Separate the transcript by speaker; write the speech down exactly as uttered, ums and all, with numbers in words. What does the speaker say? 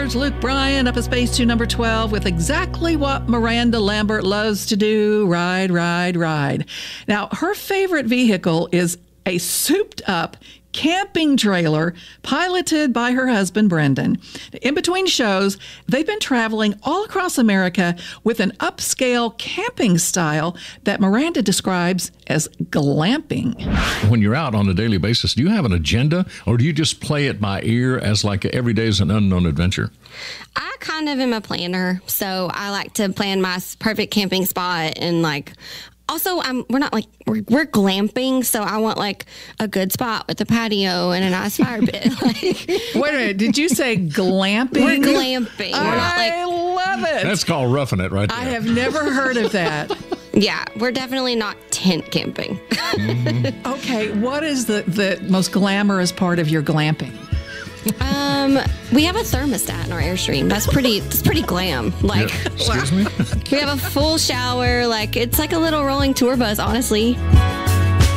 Speaker 1: There's Luke Bryan up at Space Two number twelve with exactly what Miranda Lambert loves to do, ride, ride, ride. Now, her favorite vehicle is a souped-up camping trailer piloted by her husband, Brendan. In between shows, they've been traveling all across America with an upscale camping style that Miranda describes as glamping.
Speaker 2: When you're out on a daily basis, do you have an agenda, or do you just play it by ear as like every day is an unknown adventure?
Speaker 3: I kind of am a planner, so I like to plan my perfect camping spot and like Also, um, we're not like, we're, we're glamping, so I want like a good spot with a patio and a nice fire pit. Like,
Speaker 1: wait a minute, did you say glamping?
Speaker 3: We're glamping. We're not like,
Speaker 1: I love it.
Speaker 2: That's called roughing it right there.
Speaker 1: I have never heard of that.
Speaker 3: Yeah, we're definitely not tent camping.
Speaker 1: Mm-hmm. Okay, what is the, the most glamorous part of your glamping?
Speaker 3: Um, we have a thermostat in our Airstream. That's pretty. That's pretty glam. Like,
Speaker 2: yeah. Excuse me.
Speaker 3: We have a full shower. Like, it's like a little rolling tour bus, honestly.